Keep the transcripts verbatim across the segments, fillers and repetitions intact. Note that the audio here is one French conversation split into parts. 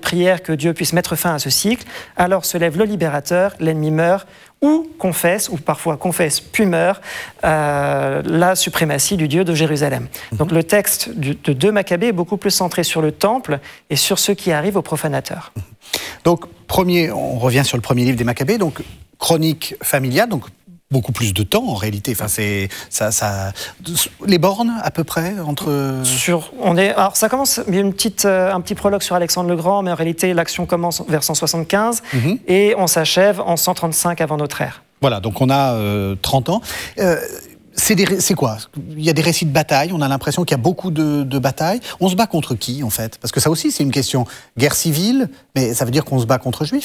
prière que Dieu puisse mettre fin à ce cycle. Alors se lève le libérateur, l'ennemi meurt, ou confesse, ou parfois confesse puis meurt, euh, la suprématie du Dieu de Jérusalem. Mmh. Donc le texte du, de deux Maccabées est beaucoup plus centré sur le temple et sur ce qui arrive aux profanateurs. Mmh. Donc, premier, on revient sur le premier livre des Maccabées, donc chronique familiale, donc beaucoup plus de temps en réalité. Enfin, c'est ça, ça, les bornes à peu près entre. Sur, on est, alors ça commence. Il y a une petite, euh, un petit prologue sur Alexandre le Grand, mais en réalité l'action commence vers cent soixante-quinze mmh. et on s'achève en cent trente-cinq avant notre ère. Voilà, donc on a euh, trente ans. Euh, C'est, des, c'est quoi ? Il y a des récits de bataille, on a l'impression qu'il y a beaucoup de, de batailles. On se bat contre qui, en fait ? Parce que ça aussi, c'est une question. Guerre civile, mais ça veut dire qu'on se bat contre Juifs ?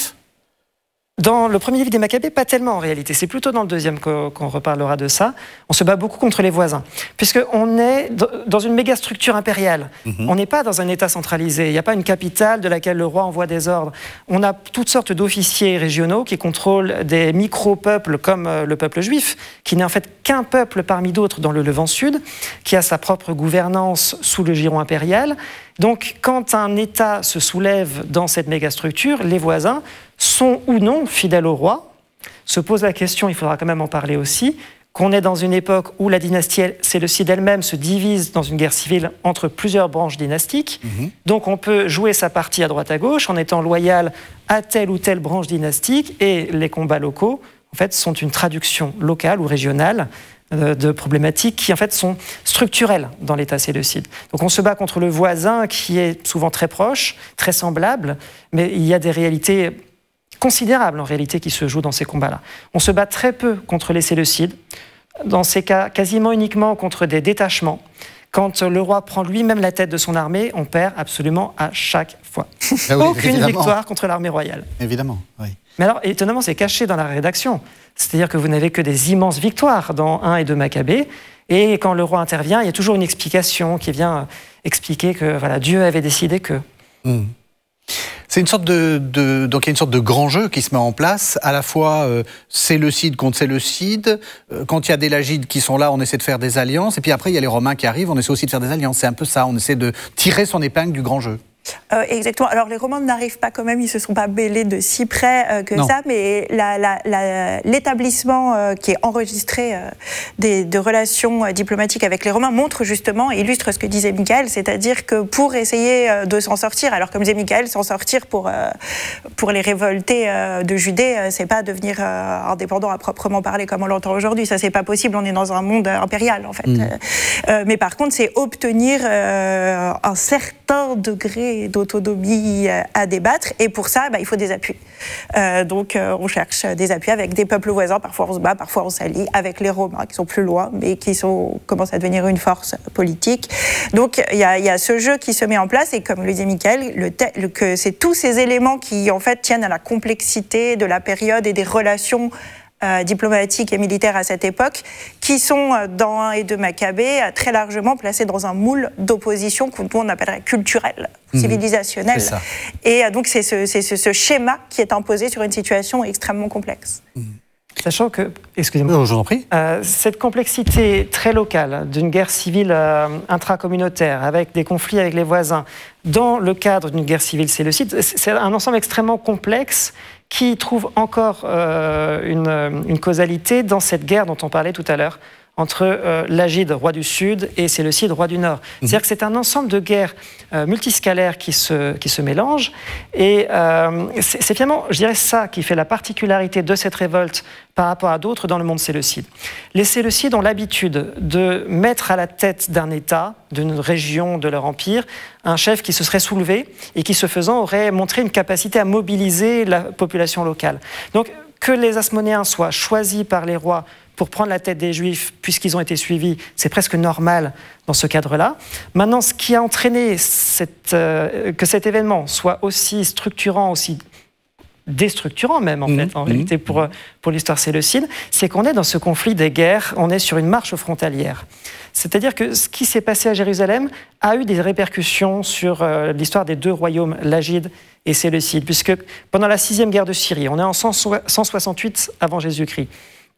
Dans le premier livre des Maccabées, pas tellement en réalité. C'est plutôt dans le deuxième qu'on, qu'on reparlera de ça. On se bat beaucoup contre les voisins, puisqu'on est dans une méga structure impériale. Mm-hmm. On n'est pas dans un État centralisé. Il n'y a pas une capitale de laquelle le roi envoie des ordres. On a toutes sortes d'officiers régionaux qui contrôlent des micro-peuples comme le peuple juif, qui n'est en fait qu'un peuple parmi d'autres dans le Levant Sud, qui a sa propre gouvernance sous le giron impérial. Donc, quand un État se soulève dans cette mégastructure, les voisins sont ou non fidèles au roi. Se pose la question, il faudra quand même en parler aussi, qu'on est dans une époque où la dynastie séleucide elle-même se divise dans une guerre civile entre plusieurs branches dynastiques. Mmh. Donc, on peut jouer sa partie à droite à gauche en étant loyal à telle ou telle branche dynastique, et les combats locaux, en fait, sont une traduction locale ou régionale de problématiques qui en fait sont structurelles dans l'État séleucide. Donc on se bat contre le voisin qui est souvent très proche, très semblable, mais il y a des réalités considérables en réalité qui se jouent dans ces combats-là. On se bat très peu contre les Séleucides, dans ces cas quasiment uniquement contre des détachements. Quand le roi prend lui-même la tête de son armée, on perd absolument à chaque fois. Ah oui, aucune évidemment. Victoire contre l'armée royale. Évidemment, oui. Mais alors, étonnamment, c'est caché dans la rédaction. C'est-à-dire que vous n'avez que des immenses victoires dans un et deux Maccabées. Et quand le roi intervient, il y a toujours une explication qui vient expliquer que voilà, Dieu avait décidé que... Mmh. C'est une sorte de, de donc il y a une sorte de grand jeu qui se met en place, à la fois euh, Séleucide contre Séleucide. Euh, quand il y a des Lagides qui sont là, on essaie de faire des alliances, et puis après il y a les Romains qui arrivent, on essaie aussi de faire des alliances. C'est un peu ça, on essaie de tirer son épingle du grand jeu. Euh, exactement. Alors les Romains n'arrivent pas quand même, ils se sont pas mêlés de si près euh, que non. ça, mais la, la, la, l'établissement euh, qui est enregistré euh, des, de relations euh, diplomatiques avec les Romains montre justement, illustre ce que disait Michael, c'est-à-dire que pour essayer euh, de s'en sortir, alors comme disait Michael, s'en sortir pour, euh, pour les révoltés euh, de Judée, euh, c'est pas devenir euh, indépendant à proprement parler comme on l'entend aujourd'hui, ça c'est pas possible, on est dans un monde impérial en fait. Mmh. Euh, mais par contre c'est obtenir euh, un certain degré d'autonomie à débattre, et pour ça, bah, il faut des appuis. Euh, donc, euh, on cherche des appuis avec des peuples voisins. Parfois, on se bat, parfois, on s'allie avec les Romains, qui sont plus loin, mais qui sont, commencent à devenir une force politique. Donc, il y a, y a ce jeu qui se met en place, et comme le disait Michael, le te- le, que c'est tous ces éléments qui, en fait, tiennent à la complexité de la période et des relations Euh, diplomatiques et militaires à cette époque, qui sont euh, dans un et deux Maccabées euh, très largement placés dans un moule d'opposition qu'on appellerait culturel, mmh. civilisationnel. Et euh, donc c'est, ce, c'est ce, ce schéma qui est imposé sur une situation extrêmement complexe. Mmh. Sachant que, excusez-moi, oh, je vous en prie. Euh, cette complexité très locale d'une guerre civile euh, intracommunautaire avec des conflits avec les voisins, dans le cadre d'une guerre civile séleucide, c'est un ensemble extrêmement complexe qui trouve encore euh, une, une causalité dans cette guerre dont on parlait tout à l'heure, entre euh, Lagide, roi du Sud, et Séleucide, roi du Nord. Mmh. C'est-à-dire que c'est un ensemble de guerres euh, multiscalaires qui se, qui se mélangent, et euh, c'est, c'est finalement, je dirais, ça qui fait la particularité de cette révolte par rapport à d'autres dans le monde séleucide. Les Séleucides ont l'habitude de mettre à la tête d'un État, d'une région de leur empire, un chef qui se serait soulevé et qui, ce faisant, aurait montré une capacité à mobiliser la population locale. Donc, que les Asmonéens soient choisis par les rois pour prendre la tête des Juifs, puisqu'ils ont été suivis, c'est presque normal dans ce cadre-là. Maintenant, ce qui a entraîné cette, euh, que cet événement soit aussi structurant, aussi déstructurant même, en mmh, fait, en mmh. réalité, pour, pour l'histoire séleucide, c'est qu'on est dans ce conflit des guerres, on est sur une marche frontalière. C'est-à-dire que ce qui s'est passé à Jérusalem a eu des répercussions sur euh, l'histoire des deux royaumes, Lagide et Séleucide, puisque pendant la sixième guerre de Syrie, on est en cent soixante-huit avant Jésus-Christ,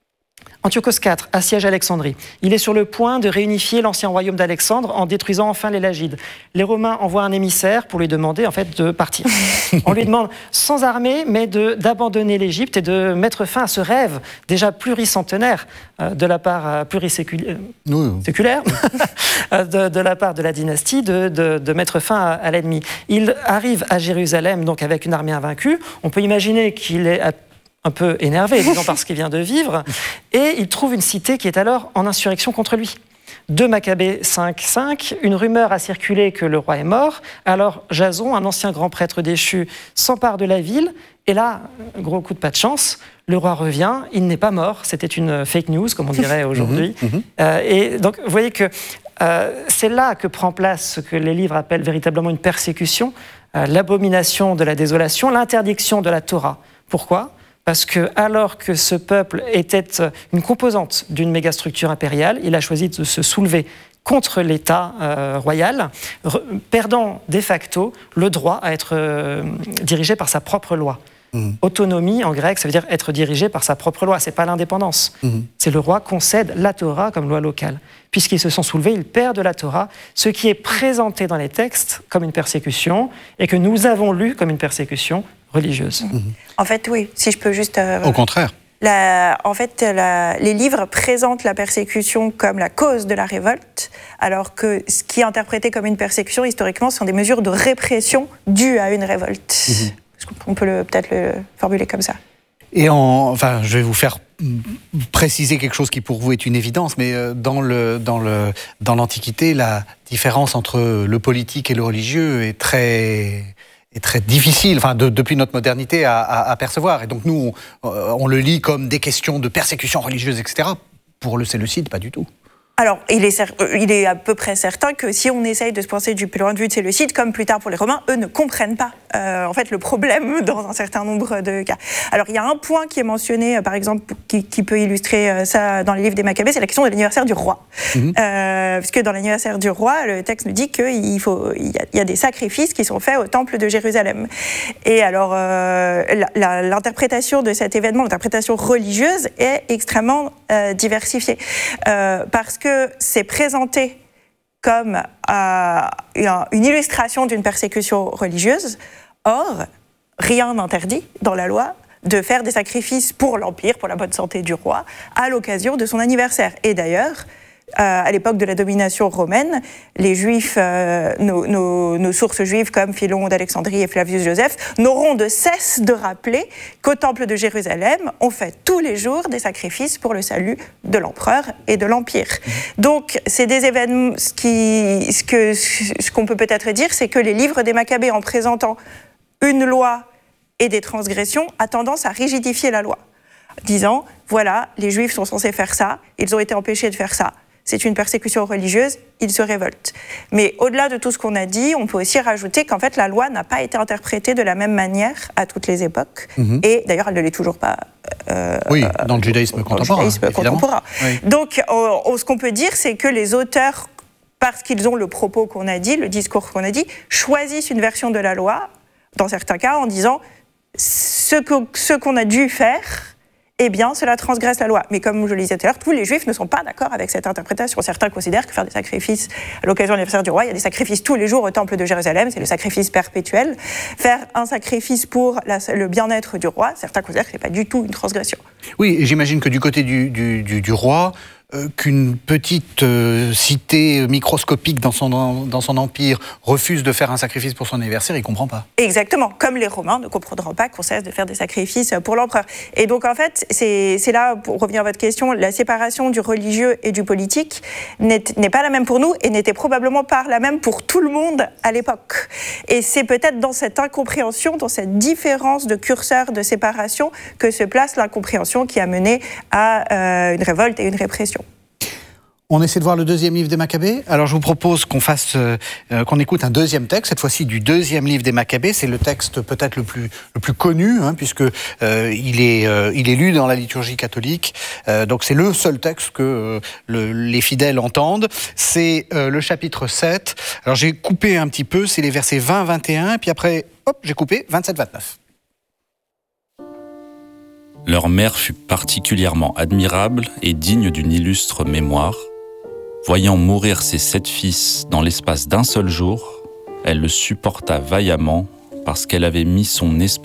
Antiochos quatre assiège Alexandrie. Il est sur le point de réunifier l'ancien royaume d'Alexandre en détruisant enfin les Lagides. Les Romains envoient un émissaire pour lui demander en fait de partir. On lui demande sans armée, mais de, d'abandonner l'Égypte et de mettre fin à ce rêve déjà pluricentenaire euh, de la part euh, pluriséculaire oui. séculaire, de, de la part de la dynastie de, de, de mettre fin à, à l'ennemi. Il arrive à Jérusalem donc avec une armée invaincue. On peut imaginer qu'il est à un peu énervé, disons, par ce qu'il vient de vivre, et il trouve une cité qui est alors en insurrection contre lui. deux Maccabées cinq cinq, une rumeur a circulé que le roi est mort, alors Jason, un ancien grand prêtre déchu, s'empare de la ville, et là, gros coup de pas de chance, le roi revient, il n'est pas mort, c'était une fake news, comme on dirait aujourd'hui. Mmh, mmh. Euh, et donc, vous voyez que euh, c'est là que prend place ce que les livres appellent véritablement une persécution, euh, l'abomination de la désolation, l'interdiction de la Torah. Pourquoi ? Parce que, alors que ce peuple était une composante d'une mégastructure impériale, il a choisi de se soulever contre l'État euh, royal, re- perdant de facto le droit à être euh, dirigé par sa propre loi. Mmh. Autonomie, en grec, ça veut dire être dirigé par sa propre loi, c'est pas l'indépendance. Mmh. C'est le roi concède la Torah comme loi locale. Puisqu'ils se sont soulevés, ils perdent la Torah, ce qui est présenté dans les textes comme une persécution, et que nous avons lu comme une persécution religieuse. Mmh. En fait, oui, si je peux juste... Euh, Au contraire. La, en fait, la, les livres présentent la persécution comme la cause de la révolte, alors que ce qui est interprété comme une persécution, historiquement, sont des mesures de répression dues à une révolte. Mmh. On peut le, peut-être le formuler comme ça. Et en, enfin, je vais vous faire préciser quelque chose qui pour vous est une évidence, mais dans, le, dans, le, dans l'Antiquité, la différence entre le politique et le religieux est très... est très difficile, enfin, de, depuis notre modernité, à, à, à percevoir. Et donc nous, on, on le lit comme des questions de persécution religieuse, et cetera. Pour le Séleucide, pas du tout. Alors, il est, il est à peu près certain que si on essaye de se penser du point de vue de Séleucide, comme plus tard pour les Romains, eux ne comprennent pas, euh, en fait, le problème dans un certain nombre de cas. Alors, il y a un point qui est mentionné, euh, par exemple, qui, qui peut illustrer euh, ça dans les livres des Maccabées, c'est la question de l'anniversaire du roi. Mmh. Euh, parce que dans l'anniversaire du roi, le texte nous dit qu'il faut, il y a, il y a des sacrifices qui sont faits au temple de Jérusalem. Et alors, euh, la, la, l'interprétation de cet événement, l'interprétation religieuse, est extrêmement euh, diversifiée. Euh, parce que que c'est présenté comme euh, une illustration d'une persécution religieuse. Or, rien n'interdit dans la loi de faire des sacrifices pour l'Empire, pour la bonne santé du roi, à l'occasion de son anniversaire. Et d'ailleurs, Euh, à l'époque de la domination romaine, les Juifs, euh, nos, nos, nos sources juives comme Philon d'Alexandrie et Flavius Joseph, n'auront de cesse de rappeler qu'au temple de Jérusalem, on fait tous les jours des sacrifices pour le salut de l'empereur et de l'Empire. Donc, c'est des événements, ce, qui, ce, que, ce qu'on peut peut-être dire, c'est que les livres des Maccabées, en présentant une loi et des transgressions, a tendance à rigidifier la loi, disant, voilà, les Juifs sont censés faire ça, ils ont été empêchés de faire ça. C'est une persécution religieuse, ils se révoltent. Mais au-delà de tout ce qu'on a dit, on peut aussi rajouter qu'en fait, la loi n'a pas été interprétée de la même manière à toutes les époques. Mmh. Et d'ailleurs, elle ne l'est toujours pas. Euh, oui, dans le judaïsme euh, contemporain. Le judaïsme contemporain. Oui. Donc, euh, ce qu'on peut dire, c'est que les auteurs, parce qu'ils ont le propos qu'on a dit, le discours qu'on a dit, choisissent une version de la loi, dans certains cas, en disant ce, que, ce qu'on a dû faire. Eh bien, cela transgresse la loi. Mais comme je le disais tout à l'heure, tous les Juifs ne sont pas d'accord avec cette interprétation. Certains considèrent que faire des sacrifices à l'occasion de l'anniversaire du roi, il y a des sacrifices tous les jours au temple de Jérusalem, c'est le sacrifice perpétuel. Faire un sacrifice pour la, le bien-être du roi, certains considèrent que ce n'est pas du tout une transgression. Oui, et j'imagine que du côté du, du, du, du roi, euh, qu'une petite euh, cité microscopique dans son, dans son empire refuse de faire un sacrifice pour son anniversaire, il ne comprend pas. Exactement, comme les Romains ne comprendront pas qu'on cesse de faire des sacrifices pour l'empereur. Et donc en fait, c'est, c'est là, pour revenir à votre question, la séparation du religieux et du politique n'est, n'est pas la même pour nous et n'était probablement pas la même pour tout le monde à l'époque. Et c'est peut-être dans cette incompréhension, dans cette différence de curseur de séparation que se place l'incompréhension qui a mené à euh, une révolte et une répression. On essaie de voir le deuxième livre des Maccabées. Alors je vous propose qu'on fasse, euh, qu'on écoute un deuxième texte, cette fois-ci du deuxième livre des Maccabées. C'est le texte peut-être le plus, le plus connu, hein, puisque euh, il est, euh, il est lu dans la liturgie catholique. Euh, donc c'est le seul texte que euh, le, les fidèles entendent. C'est euh, le chapitre sept. Alors j'ai coupé un petit peu, c'est les versets vingt à vingt et un, puis après, hop, j'ai coupé vingt-sept à vingt-neuf. Leur mère fut particulièrement admirable et digne d'une illustre mémoire. Voyant mourir ses sept fils dans l'espace d'un seul jour, elle le supporta vaillamment parce qu'elle avait mis son espérance